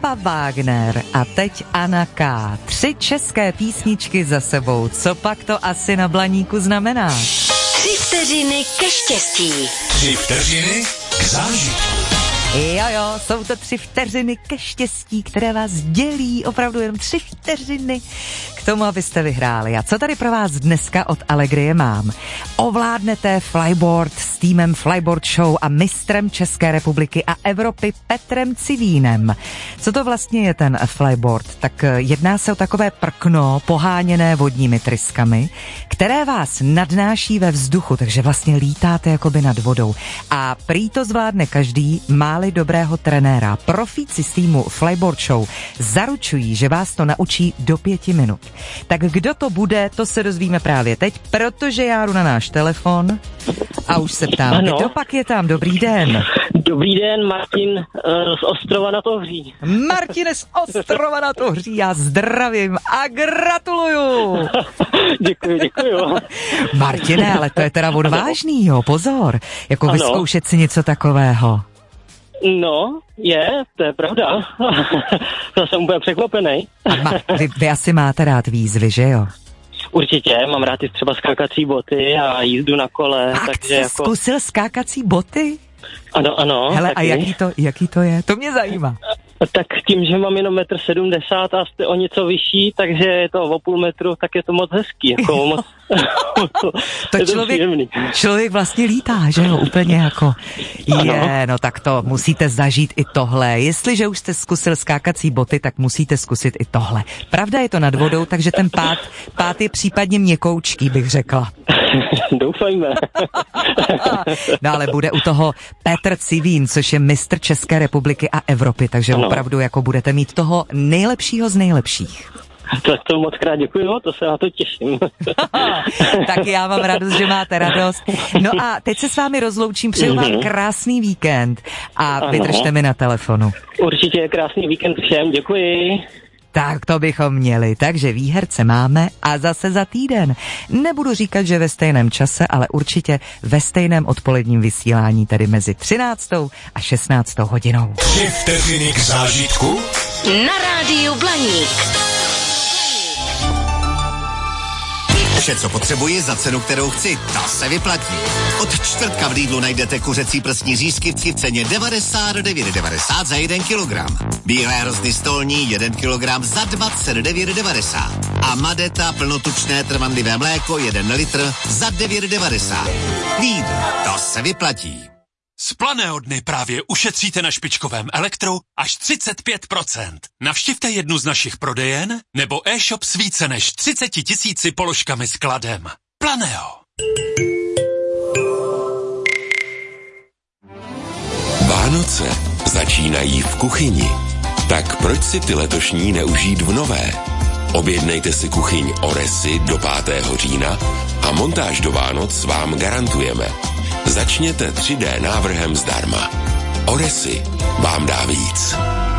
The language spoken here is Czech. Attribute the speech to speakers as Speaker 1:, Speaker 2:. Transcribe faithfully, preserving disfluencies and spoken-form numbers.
Speaker 1: Papa Wagner a teď Anna K. Tři české písničky za sebou. Co pak to asi na Blaníku znamená?
Speaker 2: Tři vteřiny ke štěstí.
Speaker 3: Tři vteřiny k zážitku.
Speaker 1: Jo, jo, jsou to tři vteřiny ke štěstí, které vás dělí opravdu jenom tři vteřiny k tomu, abyste vyhráli. A co tady pro vás dneska od Allegrie mám? Ovládnete flyboard s týmem Flyboard Show a mistrem České republiky a Evropy Petrem Civínem. Co to vlastně je ten flyboard? Tak jedná se o takové prkno poháněné vodními tryskami, které vás nadnáší ve vzduchu, takže vlastně lítáte jakoby nad vodou. A prý to zvládne každý, máli dobrého trenéra. Profíci z týmu Flyboard Show zaručují, že vás to naučí do pěti minut. Tak kdo to bude, to se dozvíme právě teď, protože já jdu na náš telefon a už se ptám, ano. Kdo pak je tam? Dobrý den.
Speaker 4: Dobrý den, Martin uh, z Ostrova nad Ohří.
Speaker 1: Martine z Ostrova nad Ohří, já zdravím a gratuluju.
Speaker 4: Děkuji, děkuji.
Speaker 1: Martine, ale to je teda odvážný, jo, pozor, jako ano. Vyzkoušet si něco takového.
Speaker 4: No, je, to je pravda. To jsem úplně překvapený.
Speaker 1: A ma, vy, vy asi máte rád výzvy, že jo?
Speaker 4: Určitě, mám rád i třeba skákací boty a jízdu na kole.
Speaker 1: Fakt
Speaker 4: takže
Speaker 1: jsi
Speaker 4: jako...
Speaker 1: zkusil skákací boty?
Speaker 4: Ano, ano.
Speaker 1: Hele,
Speaker 4: taky.
Speaker 1: A jaký to, jaký to je? To mě zajímá.
Speaker 4: Tak tím, že mám jenom metr sedmdesát a jste o něco vyšší, takže je to o půl metru, tak je to moc hezký. Jako moc...
Speaker 1: to
Speaker 4: je
Speaker 1: člověk,
Speaker 4: to
Speaker 1: člověk vlastně lítá, že jo? Úplně jako je, no tak to musíte zažít i tohle. Jestliže už jste zkusil skákací boty, tak musíte zkusit i tohle. Pravda, je to nad vodou, takže ten pád, pád je případně měkoučký, bych řekla.
Speaker 4: Doufajme.
Speaker 1: No ale bude u toho Petr Civín, což je mistr České republiky a Evropy, takže ano. Opravdu jako budete mít toho nejlepšího z nejlepších.
Speaker 4: Tak to moc krát děkuju, to se na to těším.
Speaker 1: Tak já mám radost, že máte radost. No a teď se s vámi rozloučím, přeju mm-hmm. vám krásný víkend a ano. Vydržte mi na telefonu.
Speaker 4: Určitě krásný víkend všem, děkuji.
Speaker 1: Tak to bychom měli, takže výherce máme a zase za týden. Nebudu říkat, že ve stejném čase, ale určitě ve stejném odpoledním vysílání, tedy mezi třináctou a šestnáctou hodinou.
Speaker 3: Tři vteřiny k zážitku
Speaker 2: na rádiu Blaník.
Speaker 5: Vše, co potřebuji za cenu, kterou chci, ta se vyplatí. Od čtvrtka v Lidlu najdete kuřecí prsní řízky v ceně devadesát devět devadesát za jeden kilogram. Bílé hrozny stolní jeden kilogram za dvacet devět devadesát. A Madeta plnotučné trvanlivé mléko jeden litr za devět devadesát. Lidl, to se vyplatí.
Speaker 6: Z Planého dny právě ušetříte na špičkovém elektru až třicet pět procent. Navštivte jednu z našich prodejen nebo e-shop s více než třicet tisíci položkami s kladem. Planého.
Speaker 7: Vánoce začínají v kuchyni. Tak proč si ty letošní neužít v nové? Objednejte si kuchyň Oresy do pátého října a montáž do Vánoc vám garantujeme. Začněte tři dé návrhem zdarma. Oresy vám dá víc.